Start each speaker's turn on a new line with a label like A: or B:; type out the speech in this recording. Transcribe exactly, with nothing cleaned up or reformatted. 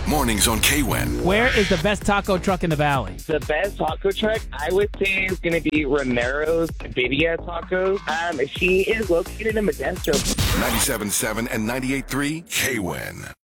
A: Mornings on K W I N.
B: Where is the best taco truck in the valley?
C: The best taco truck, I would say, is going to be Romero's Birria Tacos. Um, she is located in Modesto.
A: ninety-seven point seven and ninety-eight point three K W I N.